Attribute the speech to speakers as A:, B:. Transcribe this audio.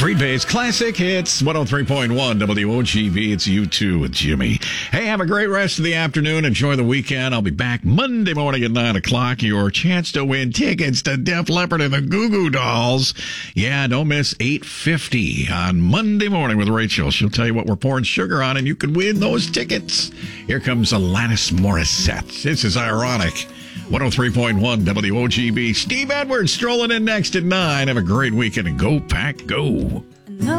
A: Street-based classic hits, 103.1 WOGB. It's U2 with Jimmy. Hey, have a great rest of the afternoon. Enjoy the weekend. I'll be back Monday morning at 9 o'clock. Your chance to win tickets to Def Leppard and the Goo Goo Dolls. Yeah, don't miss 8:50 on Monday morning with Rachel. She'll tell you what we're pouring sugar on, and you can win those tickets. Here comes Alanis Morissette. This is ironic. 103.1 WOGB. Steve Edwards strolling in next at 9. Have a great weekend and go Pack Go.